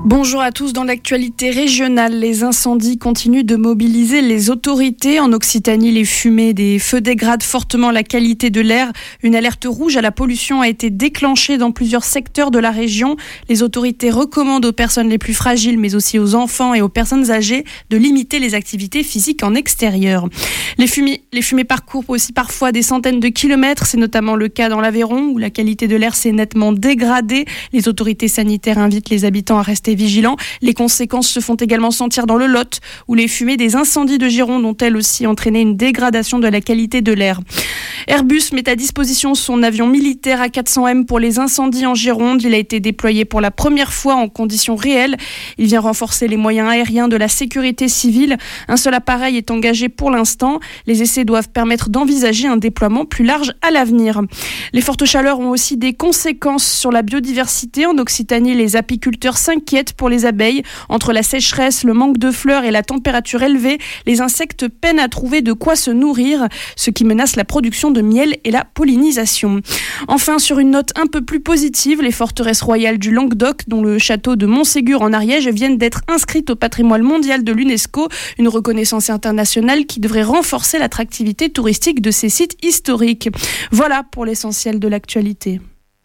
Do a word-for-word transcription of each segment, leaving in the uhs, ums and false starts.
Bonjour à tous. Dans l'actualité régionale, les incendies continuent de mobiliser les autorités. En Occitanie, les fumées des feux dégradent fortement la qualité de l'air. Une alerte rouge à la pollution a été déclenchée dans plusieurs secteurs de la région. Les autorités recommandent aux personnes les plus fragiles, mais aussi aux enfants et aux personnes âgées, de limiter les activités physiques en extérieur. Les fumées, les fumées parcourent aussi parfois des centaines de kilomètres. C'est notamment le cas dans l'Aveyron, où la qualité de l'air s'est nettement dégradée. Les autorités sanitaires invitent les habitants à rester vigilants. Les conséquences se font également sentir dans le Lot, où les fumées des incendies de Gironde ont elles aussi entraîné une dégradation de la qualité de l'air. Airbus met à disposition son avion militaire A quatre cents M pour les incendies en Gironde. Il a été déployé pour la première fois en conditions réelles. Il vient renforcer les moyens aériens de la sécurité civile. Un seul appareil est engagé pour l'instant. Les essais doivent permettre d'envisager un déploiement plus large à l'avenir. Les fortes chaleurs ont aussi des conséquences sur la biodiversité. En Occitanie, les apiculteurs s'inquiètent pour les abeilles. Entre la sécheresse, le manque de fleurs et la température élevée, les insectes peinent à trouver de quoi se nourrir, ce qui menace la production de miel et la pollinisation. Enfin, sur une note un peu plus positive, les forteresses royales du Languedoc, dont le château de Montségur en Ariège, viennent d'être inscrites au patrimoine mondial de l'UNESCO, une reconnaissance internationale qui devrait renforcer l'attractivité touristique de ces sites historiques. Voilà pour l'essentiel de l'actualité.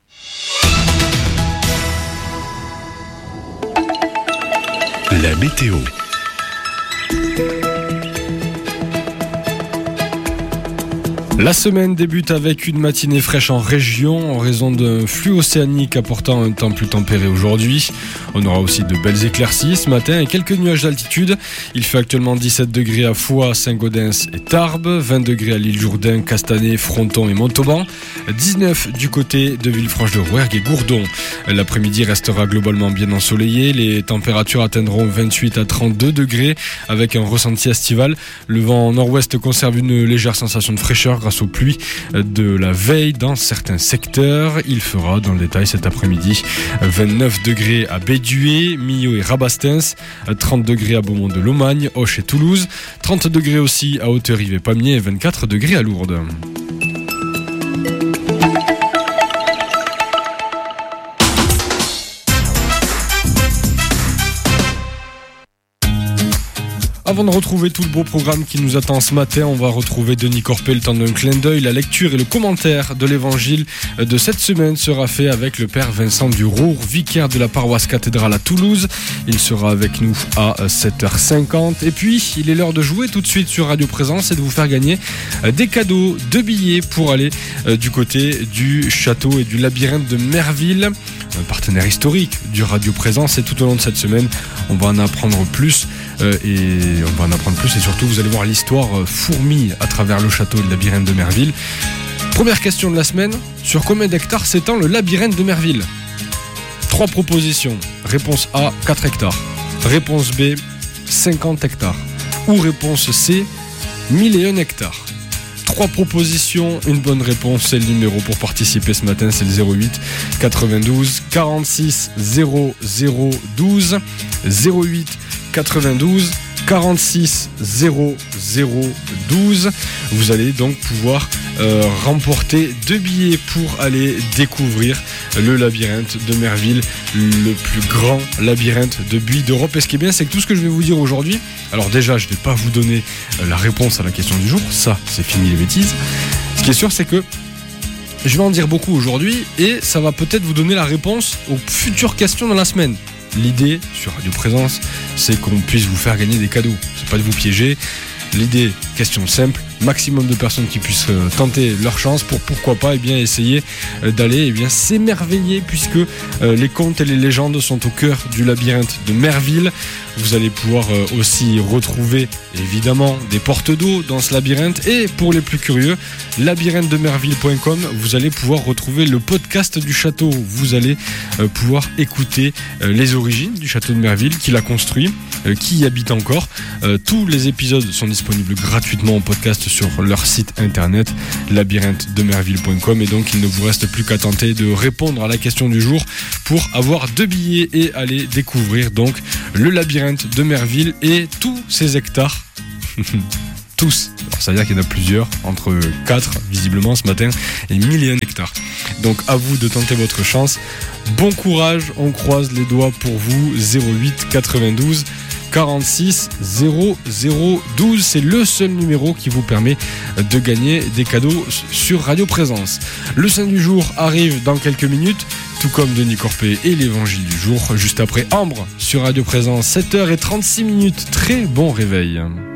La météo. La semaine débute avec une matinée fraîche en région en raison d'un flux océanique apportant un temps plus tempéré aujourd'hui. On aura aussi de belles éclaircies ce matin et quelques nuages d'altitude. Il fait actuellement dix-sept degrés à Foix, Saint-Gaudens et Tarbes, vingt degrés à l'Île-Jourdain, Castanet, Fronton et Montauban, dix-neuf du côté de Villefranche-de-Rouergue et Gourdon. L'après-midi restera globalement bien ensoleillé. Les températures atteindront vingt-huit à trente-deux degrés avec un ressenti estival. Le vent nord-ouest conserve une légère sensation de fraîcheur grâce aux pluies de la veille dans certains secteurs. Il fera dans le détail cet après-midi vingt-neuf degrés à Bédué, Millau et Rabastens, trente degrés à Beaumont de Lomagne, Auch et Toulouse, trente degrés aussi à Haute-Rive et Pamiers et vingt-quatre degrés à Lourdes. Avant de retrouver tout le beau programme qui nous attend ce matin, on va retrouver Denis Corpet, le temps d'un clin d'œil. La lecture et le commentaire de l'évangile de cette semaine sera fait avec le père Vincent Durour, vicaire de la paroisse cathédrale à Toulouse. Il sera avec nous à sept heures cinquante. Et puis, il est l'heure de jouer tout de suite sur Radio Présence et de vous faire gagner des cadeaux, deux billets pour aller du côté du château et du labyrinthe de Merville, un partenaire historique du Radio Présence. Et tout au long de cette semaine, on va en apprendre plus euh, et on va en apprendre plus et surtout vous allez voir l'histoire fourmille à travers le château et le labyrinthe de Merville. Première question de la semaine, sur combien d'hectares s'étend le labyrinthe de Merville ? Trois propositions. Réponse A, quatre hectares. Réponse B, cinquante hectares. Ou réponse C, mille et un hectares. Trois propositions, une bonne réponse, c'est le numéro pour participer ce matin, c'est le zéro huit quatre-vingt-douze quarante-six zéro zéro douze, zéro huit quatre-vingt-douze quarante-six zéro zéro douze. Vous allez donc pouvoir euh, remporter deux billets pour aller découvrir le labyrinthe de Merville, le plus grand labyrinthe de buis d'Europe. Et ce qui est bien, c'est que tout ce que je vais vous dire aujourd'hui, alors déjà, je ne vais pas vous donner euh, la réponse à la question du jour, ça, c'est fini les bêtises. Ce qui est sûr, c'est que je vais en dire beaucoup aujourd'hui et ça va peut-être vous donner la réponse aux futures questions dans la semaine. L'idée sur Radio Présence, c'est qu'on puisse vous faire gagner des cadeaux. C'est pas de vous piéger. L'idée, question simple, maximum de personnes qui puissent euh, tenter leur chance pour pourquoi pas eh bien, essayer euh, d'aller eh bien, s'émerveiller puisque euh, les contes et les légendes sont au cœur du labyrinthe de Merville. Vous allez pouvoir euh, aussi retrouver évidemment des portes d'eau dans ce labyrinthe et pour les plus curieux, labyrinthe de merville point com, vous allez pouvoir retrouver le podcast du château. Vous allez euh, pouvoir écouter euh, les origines du château de Merville, qui l'a construit, euh, qui y habite encore. Euh, tous les épisodes sont disponibles gratuitement en podcast sur leur site internet labyrinthe de merville point com et donc il ne vous reste plus qu'à tenter de répondre à la question du jour pour avoir deux billets et aller découvrir donc le labyrinthe de Merville et tous ses hectares tous. Alors, ça veut dire qu'il y en a plusieurs, entre quatre visiblement ce matin, et mille et un hectares. Donc à vous de tenter votre chance. Bon courage, on croise les doigts pour vous. Zéro huit quatre-vingt-douze quarante-six zéro zéro douze, c'est le seul numéro qui vous permet de gagner des cadeaux sur Radio Présence. Le Saint du jour arrive dans quelques minutes, tout comme Denis Corpet et l'Évangile du jour, juste après Ambre sur Radio Présence, sept heures trente-six minutes. Très bon réveil.